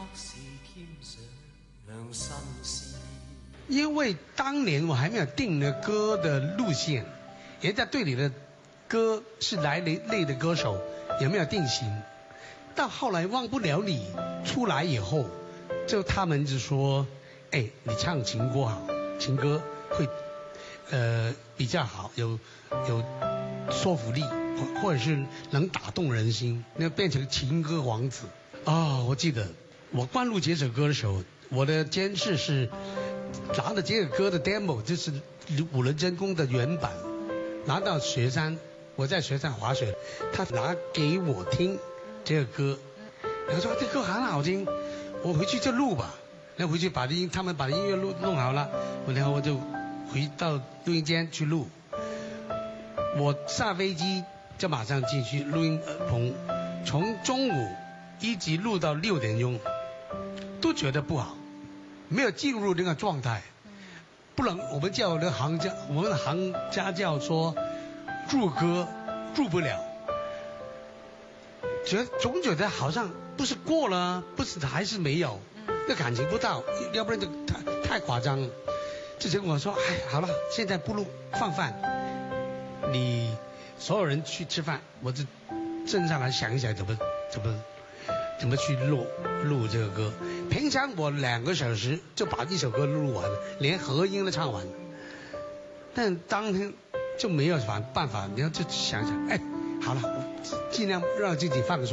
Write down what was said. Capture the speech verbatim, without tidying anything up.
因为当年我还没有定了歌的路线，人家对你的歌是哪一类的歌手有没有定型？到后来忘不了你出来以后，就他们就说：“哎，你唱情歌好，情歌会呃比较好，有有说服力，或或者是能打动人心，那变成情歌王子。”哦，我记得我灌录这首歌的时候，我的监视是拿着这个歌的 demo， 就是五人真功的原版，拿到雪山，我在雪山滑雪，他拿给我听这个歌，我说这歌很好听，我回去就录吧。然后回去把音，他们把音乐录弄好了，我然后我就回到录音间去录。我下飞机就马上进去录音棚，从中午一直录到六点钟，都觉得不好，没有进入那个状态，不能，我们叫那行家，我们的行家叫说入歌入不了，觉总觉得好像不是过了，不是还是没有，那感情不到，要不然就太太夸张了。之前我说，哎，好了，现在不录放饭，你所有人去吃饭，我就正上来想一想怎么怎么怎么去录录这个歌。平常我两个小时就把一首歌录完，连和音都唱完。但当天就没有办法，你要就想想，哎，好了，尽量让自己放松。